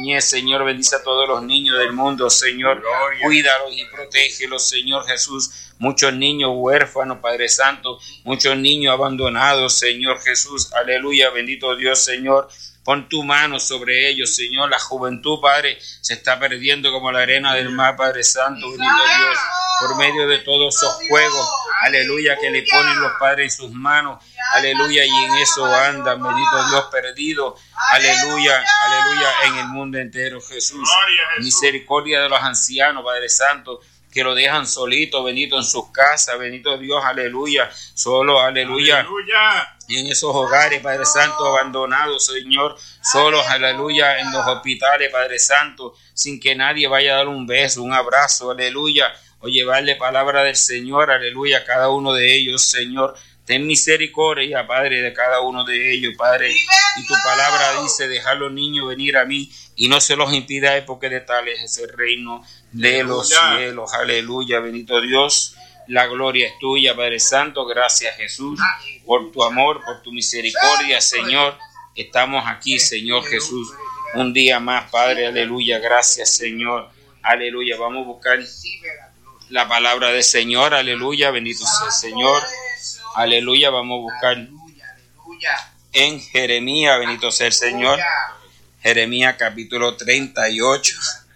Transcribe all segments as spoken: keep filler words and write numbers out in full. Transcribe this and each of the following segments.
niñez, Señor, bendice a todos los niños del mundo, Señor, Gloria. Cuídalos y protégelos, Señor Jesús. Muchos niños huérfanos, Padre Santo, muchos niños abandonados, Señor Jesús, aleluya, bendito Dios, Señor. Pon tu mano sobre ellos, Señor. La juventud, Padre, se está perdiendo como la arena del mar, Padre Santo, bendito Dios, por medio de todos esos juegos, aleluya, que le ponen los padres en sus manos, aleluya, y en eso andan, bendito Dios, perdido, aleluya, aleluya, en el mundo entero, Jesús. Misericordia de los ancianos, Padre Santo, que lo dejan solito, bendito, en sus casas, bendito Dios, aleluya, solo, aleluya, aleluya. En esos hogares, Padre Santo, abandonados, Señor, solos, aleluya, en los hospitales, Padre Santo, sin que nadie vaya a dar un beso, un abrazo, aleluya, o llevarle palabra del Señor, aleluya, a cada uno de ellos, Señor. Ten misericordia, Padre, de cada uno de ellos, Padre. Y tu palabra dice, dejar los niños venir a mí y no se los impidáis, porque de tal es el reino de los cielos. Aleluya, bendito Dios. La gloria es tuya, Padre Santo. Gracias, Jesús, por tu amor, por tu misericordia, Señor. Estamos aquí, Señor Jesús, un día más, Padre. Aleluya, gracias, Señor. Aleluya, vamos a buscar la palabra del Señor. Aleluya, bendito sea el Señor. Aleluya, vamos a buscar en Jeremías, bendito sea el Señor. Jeremías capítulo treinta y ocho.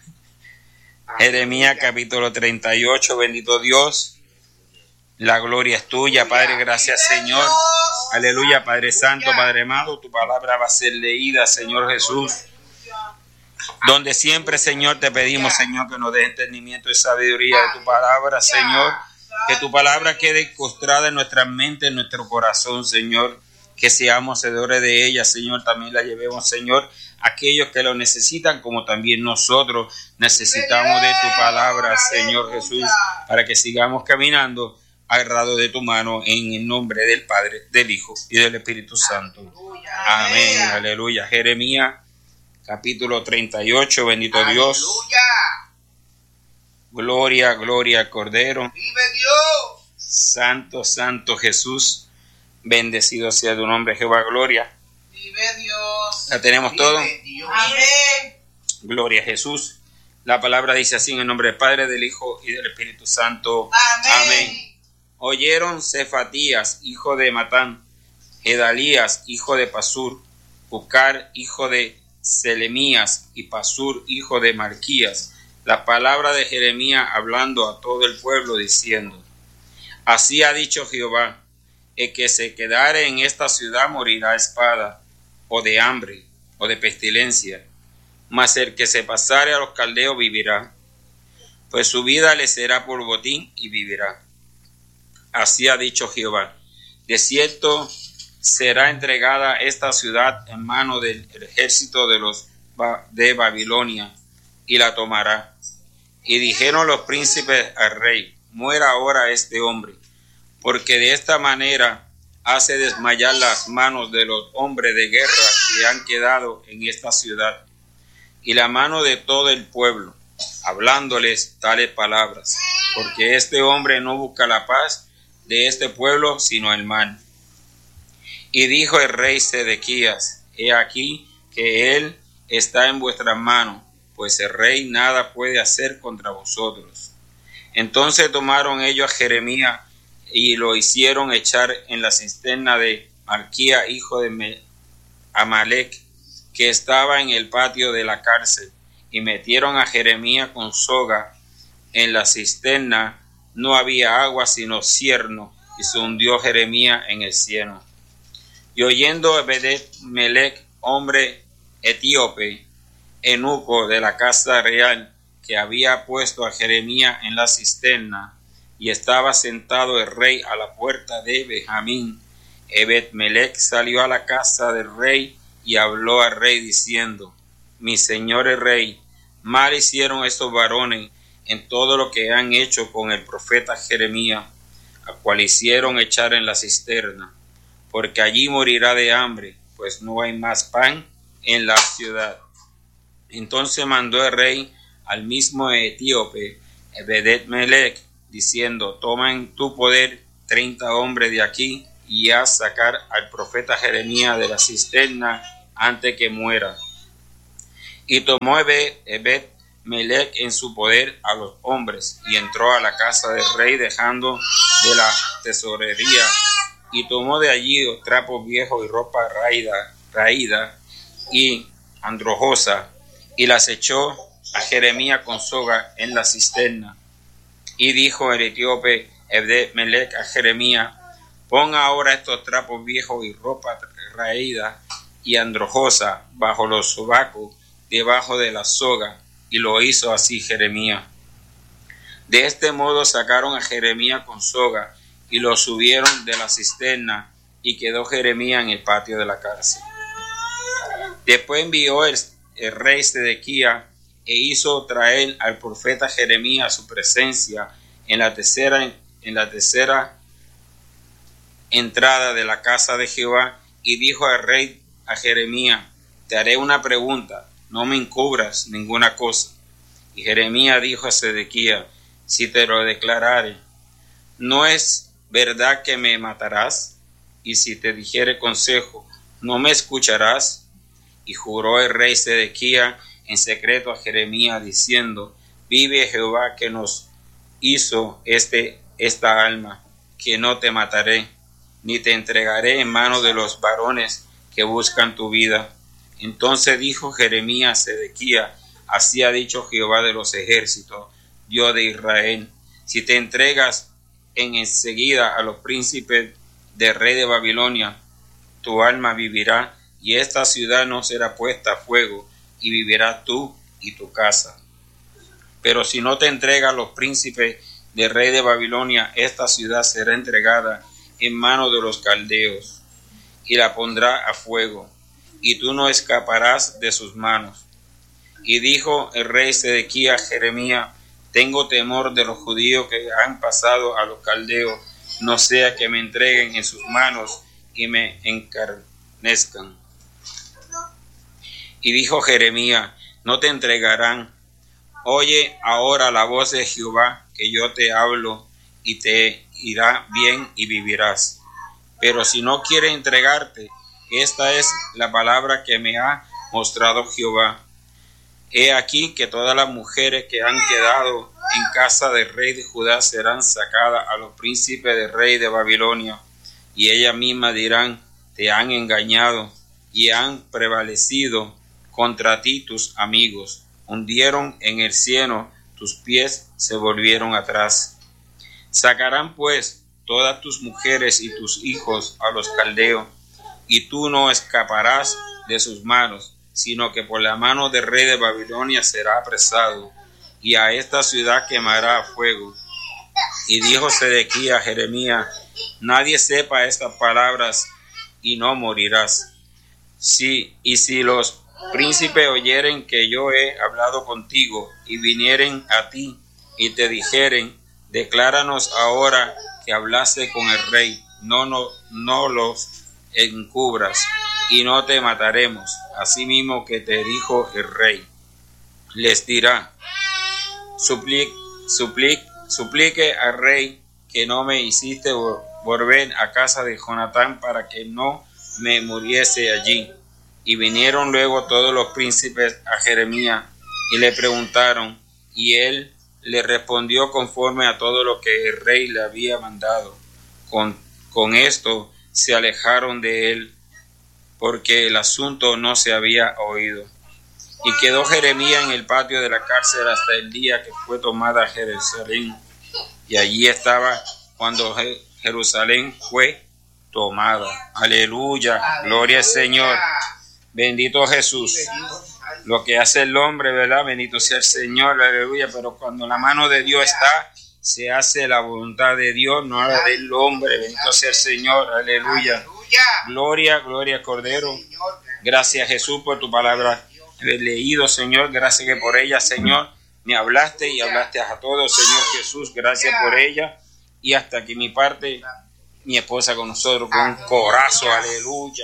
Jeremías capítulo treinta y ocho, bendito Dios. La gloria es tuya, Padre, gracias, Señor. Aleluya, Padre Santo, Padre amado, tu palabra va a ser leída, Señor Jesús. Donde siempre, Señor, te pedimos, Señor, que nos dé entendimiento y sabiduría de tu palabra, Señor. Que tu palabra quede incrustada en nuestra mente, en nuestro corazón, Señor. Que seamos hacedores de ella, Señor. También la llevemos, Señor, a aquellos que lo necesitan, como también nosotros necesitamos de tu palabra, Señor Jesús, para que sigamos caminando agarrado de tu mano, en el nombre del Padre, del Hijo y del Espíritu Santo. Amén. Aleluya. Jeremías capítulo treinta y ocho, bendito Aleluya. Dios. Gloria, gloria al Cordero. Vive Dios. Santo, santo Jesús. Bendecido sea tu nombre, Jehová. Gloria. Vive Dios. ¿La tenemos todo? Amén. Gloria a Jesús. La palabra dice así, en el nombre del Padre, del Hijo y del Espíritu Santo. Amén. Amén. Oyeron Cefatías, hijo de Matán, Gedalías, hijo de Pasur, Pucar, hijo de Selemías, y Pasur, hijo de Malquías, la palabra de Jeremías hablando a todo el pueblo, diciendo: Así ha dicho Jehová, el que se quedare en esta ciudad morirá a espada, o de hambre, o de pestilencia, mas el que se pasare a los caldeos vivirá, pues su vida le será por botín y vivirá. Así ha dicho Jehová, de cierto será entregada esta ciudad en mano del ejército de los de Babilonia, y la tomará. Y dijeron los príncipes al rey: muera ahora este hombre, porque de esta manera hace desmayar las manos de los hombres de guerra que han quedado en esta ciudad, y la mano de todo el pueblo, hablándoles tales palabras, porque este hombre no busca la paz de este pueblo, sino el mal. Y dijo el rey Sedequías: he aquí que él está en vuestras manos, pues el rey nada puede hacer contra vosotros. Entonces tomaron ellos a Jeremías y lo hicieron echar en la cisterna de Malquía, hijo de Amalec, que estaba en el patio de la cárcel, y metieron a Jeremías con soga en la cisterna. No había agua sino cierno, y se hundió Jeremías en el cieno. Y oyendo Ebed-Melech, hombre etíope, eunuco de la casa real, que había puesto a Jeremías en la cisterna, y estaba sentado el rey a la puerta de Benjamín, Ebed-Melech salió a la casa del rey y habló al rey diciendo: mi señor el rey, mal hicieron estos varones en todo lo que han hecho con el profeta Jeremías, a cual hicieron echar en la cisterna, porque allí morirá de hambre, pues no hay más pan en la ciudad. Entonces mandó el rey al mismo etíope, Ebed-Melech, diciendo: toma en tu poder treinta hombres de aquí, y haz sacar al profeta Jeremías de la cisterna antes que muera. Y tomó Ebed-Melech en su poder a los hombres, y entró a la casa del rey dejando de la tesorería, y tomó de allí los trapos viejos y ropa raída, raída y androjosa, y las echó a Jeremías con soga en la cisterna. Y dijo el etíope Ebed-Melech a Jeremías: pon ahora estos trapos viejos y ropa raída y androjosa bajo los sobacos, debajo de la soga. Y lo hizo así Jeremías. De este modo sacaron a Jeremías con soga y lo subieron de la cisterna, y quedó Jeremías en el patio de la cárcel. Después envió el, el rey Sedequías e hizo traer al profeta Jeremías a su presencia en la tercera, en la tercera entrada de la casa de Jehová, y dijo al rey a Jeremías: te haré una pregunta, no me encubras ninguna cosa. Y Jeremías dijo a Sedequías: si te lo declarare, ¿no es verdad que me matarás? Y si te dijere consejo, ¿no me escucharás? Y juró el rey Sedequías en secreto a Jeremías, diciendo: vive Jehová que nos hizo este, esta alma, que no te mataré, ni te entregaré en manos de los varones que buscan tu vida. Entonces dijo Jeremías a Sedequías: así ha dicho Jehová de los ejércitos, Dios de Israel: si te entregas en enseguida a los príncipes del rey de Babilonia, tu alma vivirá, y esta ciudad no será puesta a fuego, y vivirás tú y tu casa. Pero si no te entregas a los príncipes del rey de Babilonia, esta ciudad será entregada en manos de los caldeos, y la pondrá a fuego, y tú no escaparás de sus manos. Y dijo el rey Sedequías a Jeremías: tengo temor de los judíos que han pasado a los caldeos, no sea que me entreguen en sus manos y me encarnezcan. Y dijo Jeremías: no te entregarán. Oye ahora la voz de Jehová, que yo te hablo, y te irá bien y vivirás. Pero si no quiere entregarte, esta es la palabra que me ha mostrado Jehová. He aquí que todas las mujeres que han quedado en casa del rey de Judá serán sacadas a los príncipes del rey de Babilonia, y ellas mismas dirán: te han engañado y han prevalecido contra ti tus amigos, hundieron en el cieno tus pies, se volvieron atrás. Sacarán pues todas tus mujeres y tus hijos a los caldeos, y tú no escaparás de sus manos, sino que por la mano del rey de Babilonia será apresado, y a esta ciudad quemará a fuego. Y dijo Sedequías a Jeremías: nadie sepa estas palabras, y no morirás. Sí, y si los príncipes oyeren que yo he hablado contigo, y vinieren a ti, y te dijeren: decláranos ahora que hablaste con el rey, no, no, no los encubras, y no te mataremos, así mismo que te dijo el rey. Les dirá: suplique, suplique, suplique al rey que no me hiciste volver a casa de Jonatán para que no me muriese allí. Y vinieron luego todos los príncipes a Jeremías y le preguntaron, y él le respondió conforme a todo lo que el rey le había mandado. Con, con esto se alejaron de él, porque el asunto no se había oído. Y quedó Jeremías en el patio de la cárcel hasta el día que fue tomada Jerusalén. Y allí estaba cuando Jerusalén fue tomada. Aleluya, gloria al Señor. Bendito Jesús. Lo que hace el hombre, ¿verdad? Bendito sea el Señor, aleluya. Pero cuando la mano de Dios está, se hace la voluntad de Dios, no la del hombre. Bendito sea el Señor, aleluya. Gloria, gloria, Cordero. Gracias, Jesús, por tu palabra he leído, Señor. Gracias que por ella, Señor, me hablaste y hablaste a todos, Señor Jesús. Gracias por ella. Y hasta aquí mi parte, mi esposa con nosotros, con un corazón, aleluya.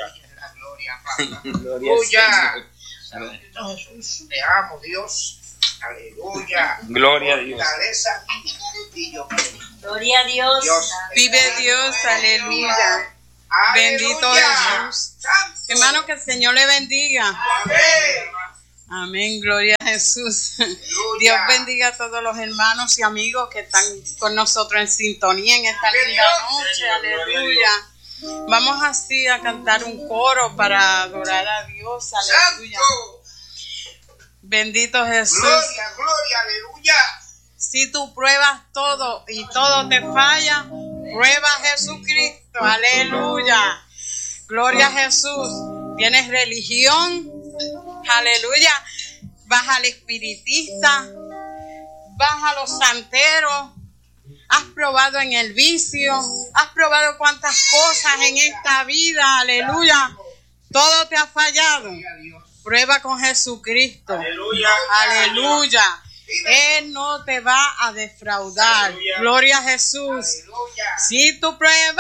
Gloria al Señor. Jesús, te amo, Dios. Aleluya. Gloria a Dios. Gloria a Dios. Dios. Vive Dios, aleluya. Bendito Jesús. Hermano, que el Señor le bendiga. Amén. Amén, gloria a Jesús. Dios bendiga a todos los hermanos y amigos que están con nosotros en sintonía en esta linda noche. Aleluya. Vamos así a cantar un coro para adorar a Dios. Aleluya. Bendito Jesús. Gloria, gloria, aleluya. Si tú pruebas todo y todo te falla, prueba a Jesucristo. Aleluya. Gloria a Jesús. Tienes religión. Aleluya. Vas al espiritista. Vas a los santeros. Has probado en el vicio. Has probado cuantas cosas en esta vida. Aleluya. Todo te ha fallado. Prueba con Jesucristo. Aleluya. Aleluya. Él no te va a defraudar. Aleluya. Gloria a Jesús. Aleluya. Si tú pruebas